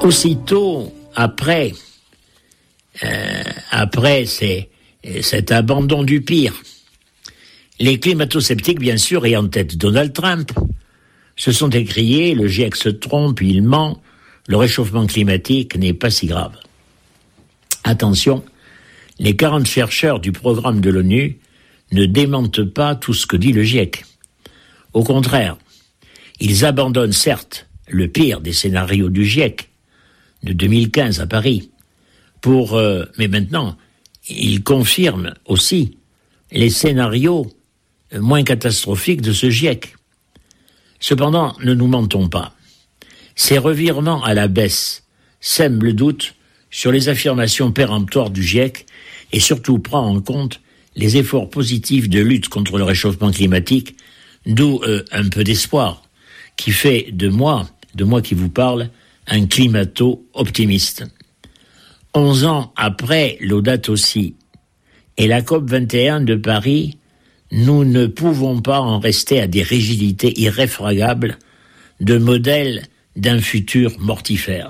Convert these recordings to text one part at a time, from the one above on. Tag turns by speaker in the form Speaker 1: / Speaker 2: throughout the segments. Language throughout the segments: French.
Speaker 1: Aussitôt après cet abandon du pire, les climato-sceptiques, bien sûr, et en tête Donald Trump, se sont écriés « Le GIEC se trompe, il ment, le réchauffement climatique n'est pas si grave ». Attention, les 40 chercheurs du programme de l'ONU ne démentent pas tout ce que dit le GIEC. Au contraire, ils abandonnent certes le pire des scénarios du GIEC de 2015 à Paris, mais maintenant, ils confirment aussi les scénarios moins catastrophiques de ce GIEC. Cependant, ne nous mentons pas. Ces revirements à la baisse sèment le doute sur les affirmations péremptoires du GIEC et surtout prend en compte les efforts positifs de lutte contre le réchauffement climatique, d'où un peu d'espoir qui fait de moi qui vous parle, un climato-optimiste. 11 ans après Laudato Si et la COP21 de Paris, nous ne pouvons pas en rester à des rigidités irréfragables de modèles d'un futur mortifère.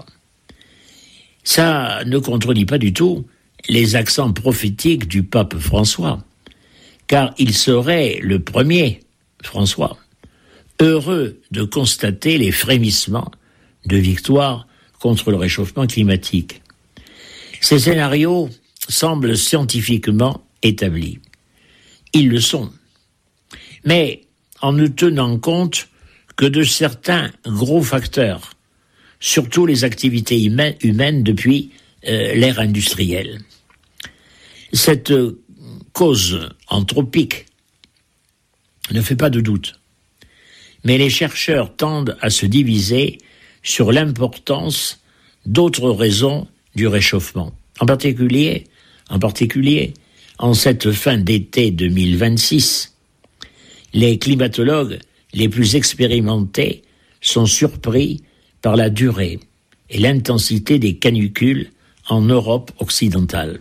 Speaker 1: Ça ne contredit pas du tout les accents prophétiques du pape François, car il serait le premier, François, heureux de constater les frémissements de victoire contre le réchauffement climatique. Ces scénarios semblent scientifiquement établis. Ils le sont. Mais en ne tenant compte que de certains gros facteurs, surtout les activités humaines depuis l'ère industrielle. Cette cause anthropique ne fait pas de doute. Mais les chercheurs tendent à se diviser sur l'importance d'autres raisons du réchauffement. En particulier, en cette fin d'été 2026, les climatologues les plus expérimentés sont surpris par la durée et l'intensité des canicules en Europe occidentale.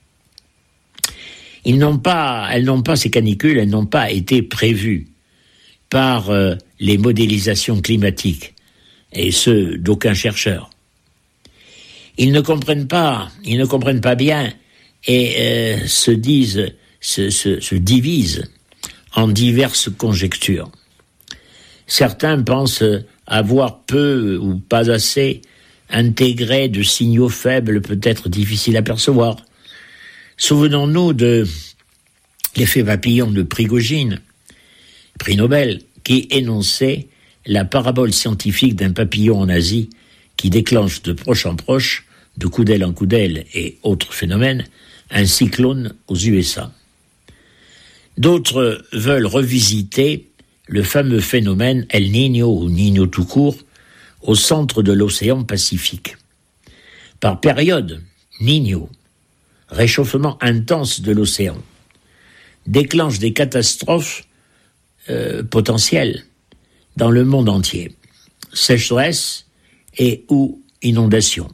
Speaker 1: Ces canicules, elles n'ont pas été prévues par les modélisations climatiques, et ce, d'aucun chercheur. Ils ne comprennent pas bien et se divisent en diverses conjectures. Certains pensent avoir peu ou pas assez intégré de signaux faibles, peut-être difficiles à percevoir. Souvenons-nous de l'effet papillon de Prigogine, prix Nobel, qui énonçait la parabole scientifique d'un papillon en Asie qui déclenche de proche en proche, de coup d'aile en coup d'aile et autres phénomènes, un cyclone aux USA. D'autres veulent revisiter le fameux phénomène El Niño ou Niño tout court au centre de l'océan Pacifique. Par période, Niño, réchauffement intense de l'océan, déclenche des catastrophes potentielles dans le monde entier. Sécheresse et ou inondations.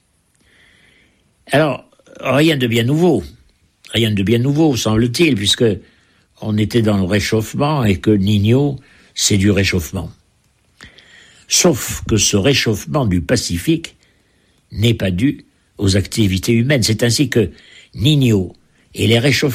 Speaker 1: Alors, rien de bien nouveau, semble-t-il, puisque on était dans le réchauffement et que Niño, c'est du réchauffement. Sauf que ce réchauffement du Pacifique n'est pas dû aux activités humaines. C'est ainsi que Niño et les réchauffements